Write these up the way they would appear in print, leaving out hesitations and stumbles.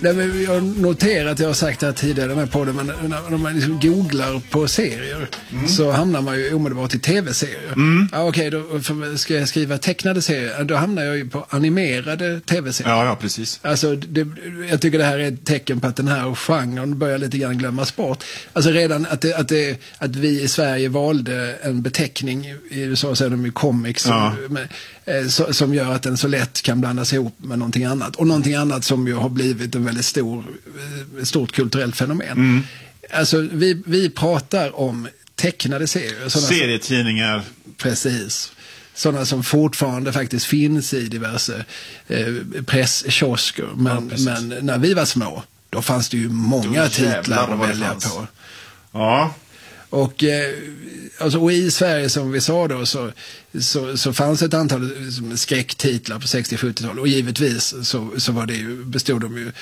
Nej, men jag har noterat att jag har sagt det här tidigare den här podden, men när man liksom googlar på serier så hamnar man ju omedelbart i tv-serier. Ja, okej, då ska jag skriva tecknade serier, då hamnar jag ju på animerade tv-serier. Ja, precis. Alltså, jag tycker det här är ett tecken på att den här genren börjar lite grann glömmas bort. Alltså redan att vi i Sverige valde en beteckning, i USA så är de ju comics, som gör att den så lätt kan blandas ihop med någonting annat. Och någonting annat som ju har blivit en väldigt stort kulturellt fenomen. Alltså vi pratar om tecknade serier. Serietidningar. Precis. Sådana som fortfarande faktiskt finns i diverse presskiosker. Men när vi var små, då fanns det ju många titlar att välja på. Ja. Och i Sverige, som vi sa då, så fanns ett antal skräcktitlar på 60-70-talet. Och givetvis så var det ju, bestod de ju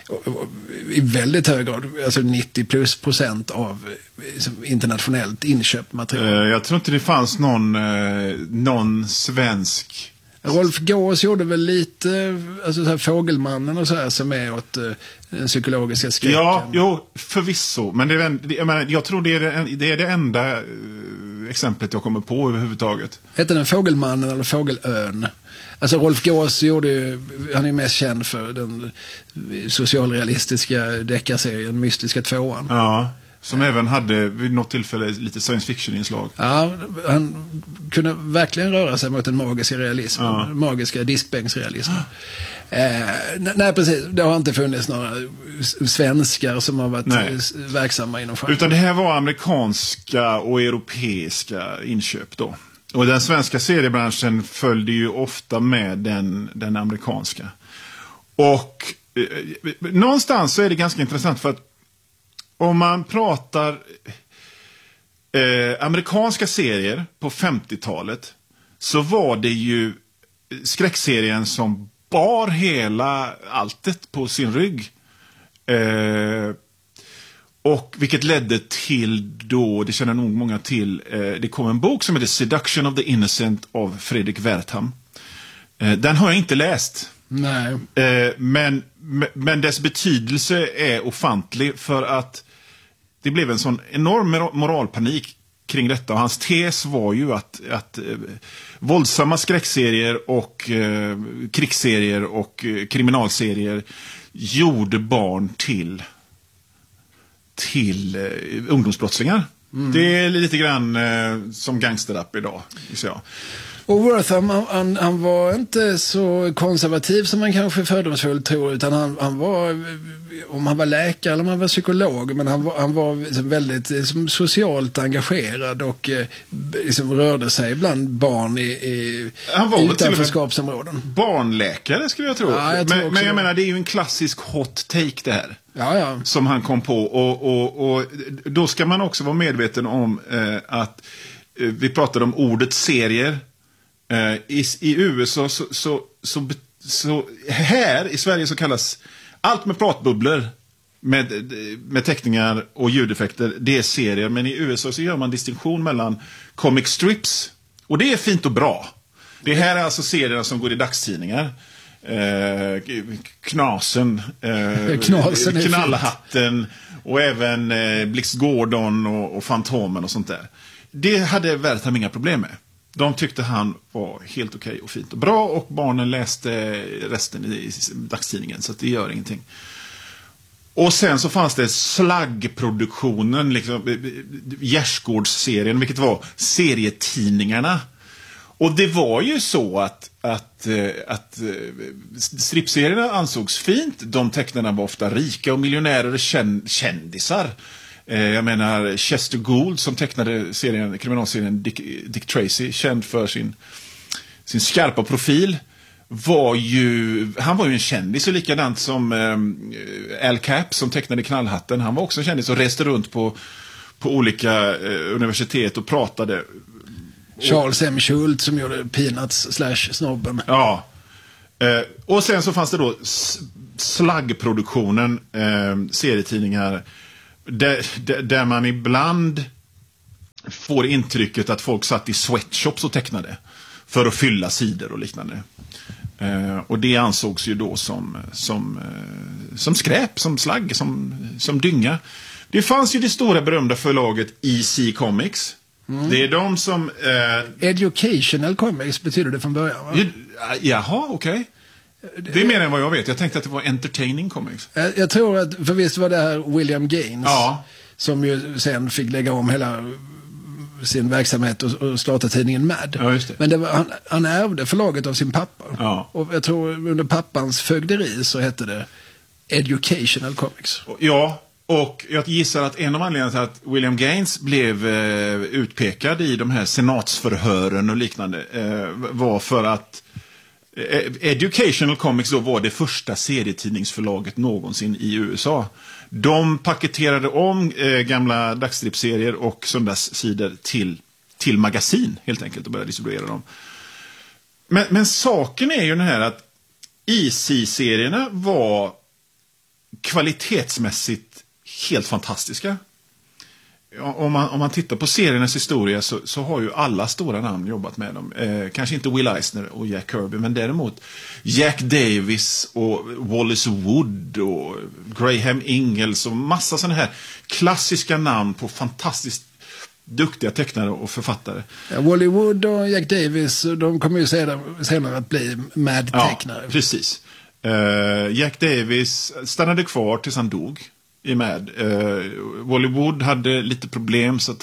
i väldigt hög grad, alltså 90+% av internationellt inköpt material. Jag tror inte det fanns någon svensk. Rolf Gås gjorde väl lite, alltså så här Fågelmannen och så här, som är åt den psykologiska skräcken. Ja, jo, förvisso. Men jag tror det är det enda exemplet jag kommer på överhuvudtaget. Heter den Fågelmannen eller Fågelön? Alltså Rolf Gås han är mest känd för den socialrealistiska deckarserien Mystiska tvåan. Ja. Som även hade vid något tillfälle lite science fiction-inslag. Ja, han kunde verkligen röra sig mot den magiska realismen. Ja. Magiska diskbänksrealismen. Nej, precis. Det har inte funnits några svenskar som har varit verksamma inom genren. Utan det här var amerikanska och europeiska inköp då. Och den svenska seriebranschen följde ju ofta med den amerikanska. Och någonstans så är det ganska intressant, för att om man pratar amerikanska serier på 50-talet, så var det ju skräckserien som bar hela alltet på sin rygg. Och vilket ledde till då, det känner nog många till, det kom en bok som heter Seduction of the Innocent av Fredrik Wertham. Den har jag inte läst. Nej. Men dess betydelse är ofantlig, för att det blev en sån enorm moralpanik kring detta. Och hans tes var ju att våldsamma skräckserier och krigsserier och kriminalserier gjorde barn till ungdomsbrottslingar. Det är lite grann som gangsterrap idag, så jag. Och Wertham, han var inte så konservativ som man kanske fördomsfullt tror, utan han var, om han var läkare eller om han var psykolog, men han var liksom väldigt liksom socialt engagerad och liksom rörde sig bland barn i utanförskapsområden. Barnläkare skulle jag tro. Ja, men jag menar, det är ju en klassisk hot take det här. Ja. Som han kom på, och då ska man också vara medveten om att vi pratade om ordet serier. I USA så här i Sverige så kallas allt med pratbubblor med teckningar och ljudeffekter, det är serier. Men i USA så gör man distinktion mellan comic strips, och det är fint och bra. Det här är alltså serierna som går i dagstidningar. Knasen, Knallhatten och även Blixt Gordon och Fantomen och sånt där. Det hade Wertham inga problem med. De tyckte han var helt okej och fint och bra, och barnen läste resten i dagstidningen, så att det gör ingenting. Och sen så fanns det slaggproduktionen, liksom Gärsgårdsserien, vilket var serietidningarna. Och det var ju så att stripserierna ansågs fint. De tecknarna var ofta rika och miljonärer och kändisar. Jag menar Chester Gould som tecknade kriminalserien Dick Tracy, känd för sin skarpa profil, han var ju en kändis, och likadant som Al Cap som tecknade Knallhatten. Han var också en kändis och reste runt på olika universitet och pratade. Charles M. Schultz som gjorde Peanuts/Snobben. Ja. Och sen så fanns det då slaggproduktionen, serietidningar där man ibland får intrycket att folk satt i sweatshops och tecknade för att fylla sidor och liknande. Och det ansågs ju då som skräp, som slagg, som dynga. Det fanns ju det stora berömda förlaget EC Comics. Det är de som... Educational Comics betyder det från början, va? Jaha, okej. Det är mer än vad jag vet. Jag tänkte att det var Entertaining Comics. Jag tror att, för visst var det här William Gaines, som ju sen fick lägga om hela sin verksamhet och starta tidningen Mad. Ja, just det. Men det var, han ärvde förlaget av sin pappa. Ja. Och jag tror under pappans fögderi så hette det Educational Comics. Ja, och jag gissar att en av anledningarna till att William Gaines blev utpekad i de här senatsförhören och liknande var för att Educational Comics då var det första serietidningsförlaget någonsin i USA. De paketerade om gamla dagstripserier och söndagssidor till magasin helt enkelt och började distribuera dem. Men saken är ju den här att EC-serierna var kvalitetsmässigt helt fantastiska. Om man tittar på seriernas historia så har ju alla stora namn jobbat med dem. Kanske inte Will Eisner och Jack Kirby, men däremot Jack Davis och Wallace Wood och Graham Ingalls och massa sådana här klassiska namn på fantastiskt duktiga tecknare och författare. Ja, Wally Wood och Jack Davis, de kommer ju senare att bli Mad-tecknare. Ja, precis. Jack Davis stannade kvar tills han dog i Mad. Wally Wood hade lite problem så att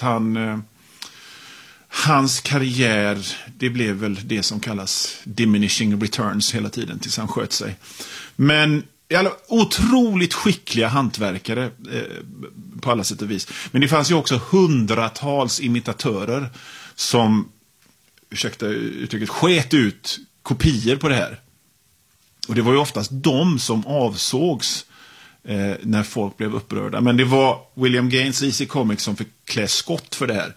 hans karriär, det blev väl det som kallas diminishing returns hela tiden tills han sköt sig. Men otroligt skickliga hantverkare på alla sätt och vis. Men det fanns ju också hundratals imitatörer som, ursäkta uttrycket, sket ut kopior på det här. Och det var ju oftast de som avsågs när folk blev upprörda. Men det var William Gaines EC Comics som fick klä skott för det här.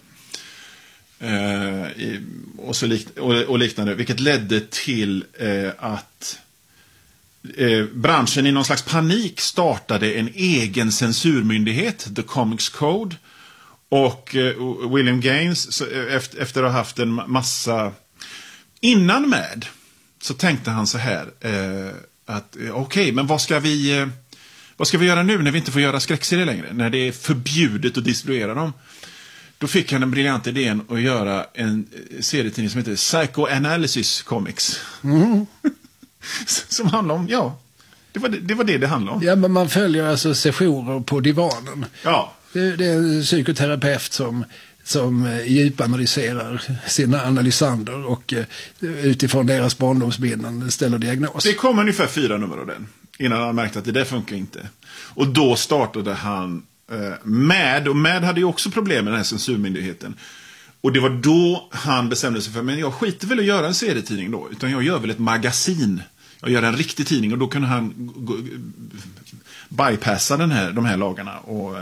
Och liknande. Vilket ledde till att branschen i någon slags panik startade en egen censurmyndighet, The Comics Code. Och William Gaines, efter att ha haft en massa... Innan Mad så tänkte han så här att okej, men vad ska vi göra nu när vi inte får göra skräckserier längre? När det är förbjudet att distribuera dem. Då fick han den briljanta idén att göra en serietidning som heter Psychoanalysis Comics. Mm. Som handlar om, det var det handlar om. Ja, men man följer alltså sessioner på divanen. Ja. Det är en psykoterapeut som djupanalyserar sina analysander och utifrån deras barndomsminnen ställer diagnos. Det kom ungefär 4 nummer av den innan han märkte att det där funkar inte. Och då startade han Mad, och Mad hade ju också problem med den här censurmyndigheten. Och det var då han bestämde sig för, men jag skiter väl att göra en serietidning då, utan jag gör väl ett magasin. Jag gör en riktig tidning, och då kunde han bypassa de här lagarna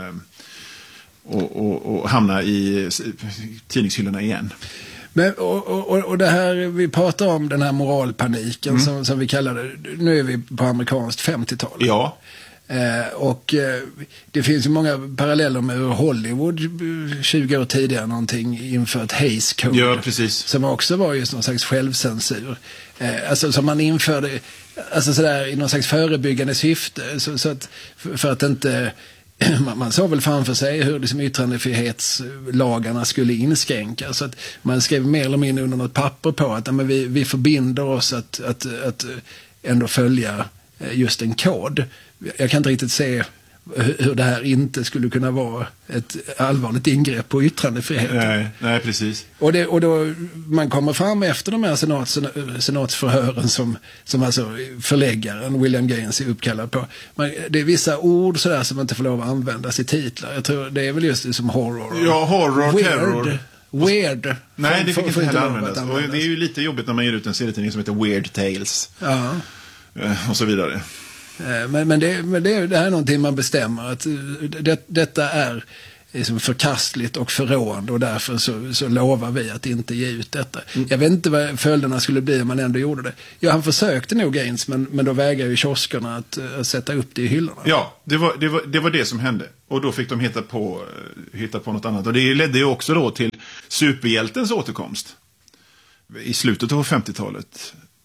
och hamna i tidningshyllorna igen. Men, och det här, vi pratar om den här moralpaniken som vi kallar det. Nu är vi på amerikanskt 50-tal. Ja. Och det finns ju många paralleller med Hollywood 20 år tidigare någonting infört Hays Code. Ja, precis. Som också var just någon slags självcensur. Alltså som man införde alltså sådär, i någon slags förebyggande syfte. Så att, för att inte... Man såg väl framför sig hur liksom yttrandefrihetslagarna skulle inskränkas. Så att man skrev mer eller mindre under något papper på att men vi förbinder oss att ändå följa just en kod. Jag kan inte riktigt se hur det här inte skulle kunna vara ett allvarligt ingrepp på yttrandefriheten. Nej, precis. Och då man kommer fram efter de här senatsförhören som alltså förläggaren William Gaines är uppkallad på. Det är vissa ord sådär som inte får lov att användas i titlar. Jag tror det är väl just det som horror. Ja, horror, terror. Weird. Nej, det fick inte heller användas. Och det är ju lite jobbigt när man ger ut en serietidning som heter Weird Tales. Ja. Och så vidare. Men det här är någonting man bestämmer att detta är liksom förkastligt och förråande, och därför så lovar vi att inte ge ut detta. Jag vet inte vad följderna skulle bli om man ändå gjorde det. Ja, han försökte nog Gaines, men då vägrar ju kioskerna att sätta upp det i hyllorna. Ja, det var det som hände. Och då fick de hitta på något annat. Och det ledde ju också då till superhjältens återkomst i slutet av 50-talet.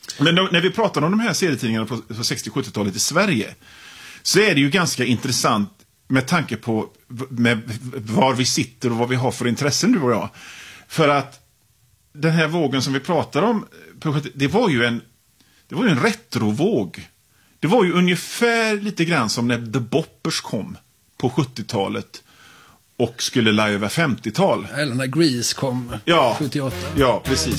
Men när vi pratar om de här serietidningarna på 60-70-talet i Sverige, så är det ju ganska intressant med tanke på var vi sitter och vad vi har för intressen, du och jag. För att den här vågen som vi pratar om, det var ju en retrovåg. Det var ju ungefär lite grann som när The Boppers kom på 70-talet och skulle lajva 50-tal. Eller när Grease kom 78. Ja, precis.